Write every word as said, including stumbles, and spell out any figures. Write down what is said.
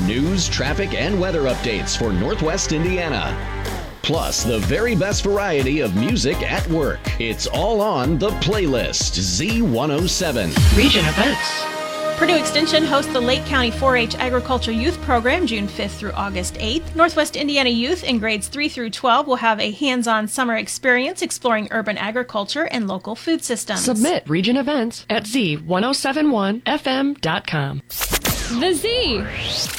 news, traffic, and weather updates for Northwest Indiana. Plus, the very best variety of music at work. It's all on The Playlist, Z one oh seven. Region events. Purdue Extension hosts the Lake County four H Agriculture Youth Program June fifth through August eighth. Northwest Indiana youth in grades three through twelve will have a hands-on summer experience exploring urban agriculture and local food systems. Submit region events at Z ten seventy-one F M dot com. The Z.